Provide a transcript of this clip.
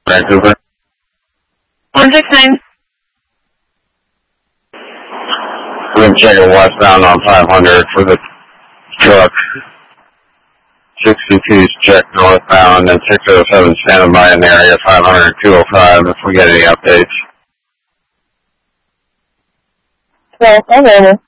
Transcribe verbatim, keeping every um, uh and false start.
Vancouver. one six nine. We're checking westbound on five hundred for the truck. sixty-two's check northbound, and six oh seven standing by in the area, five hundred, two oh five, if we get any updates. Well, I'm over.